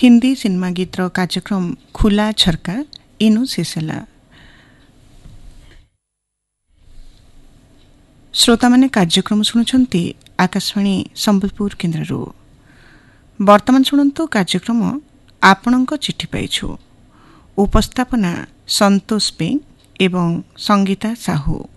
Hindi cinema गीतर कार्यक्रम खुला झरका इनु शेष ହେଲା। श्रोता माने कार्यक्रम शुणुछंती आकाशवाणी संबलपुर केन्द्ररू। वर्तमान शुणंतु कार्यक्रम आपणक चिठी पाइछु। उपस्थापना संतोष पे एवं संगीता साहू।